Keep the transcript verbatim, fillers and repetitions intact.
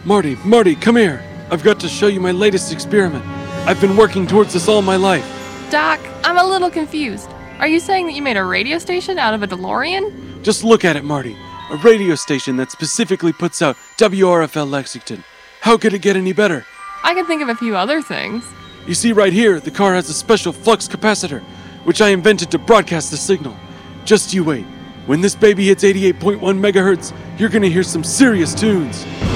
Marty, Marty, come here. I've got to show you my latest experiment. I've been working towards this all my life. Doc, I'm a little confused. Are you saying that you made a radio station out of a DeLorean? Just look at it, Marty. A radio station that specifically puts out W R F L Lexington. How could it get any better? I can think of a few other things. You see right here, the car has a special flux capacitor, which I invented to broadcast the signal. Just you wait. When this baby hits eighty-eight point one megahertz, you're gonna hear some serious tunes.